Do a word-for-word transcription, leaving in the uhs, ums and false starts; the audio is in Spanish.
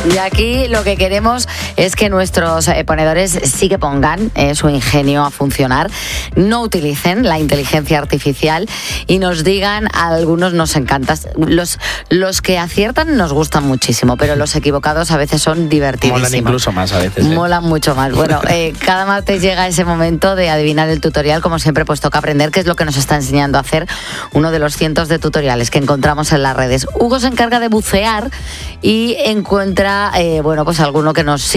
Y aquí lo que queremos es que nuestros eh, ponedores sí que pongan eh, su ingenio a funcionar, no utilicen la inteligencia artificial y nos digan, a algunos nos encanta, los, los que aciertan nos gustan muchísimo, pero los equivocados a veces son divertidísimos. Molan incluso más a veces. ¿eh? Molan mucho más. Bueno, eh, cada martes llega ese momento de adivinar el tutorial, como siempre pues toca aprender qué es lo que nos está enseñando a hacer uno de los cientos de tutoriales que encontramos en las redes. Hugo se encarga de bucear y encuentra, eh, bueno, pues alguno que nos